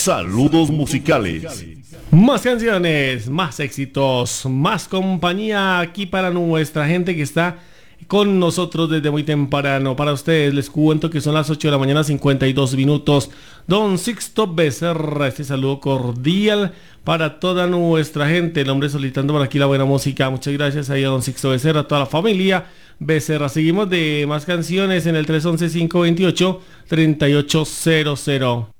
Saludos musicales. Más canciones, más éxitos, más compañía aquí para nuestra gente que está con nosotros desde muy temprano. Para ustedes les cuento que son las 8 de la mañana 52 minutos. Don Sixto Becerra, este saludo cordial para toda nuestra gente. El hombre solicitando por aquí la buena música. Muchas gracias ahí a Don Sixto Becerra, a toda la familia Becerra. Seguimos de más canciones en el 311-528-3800.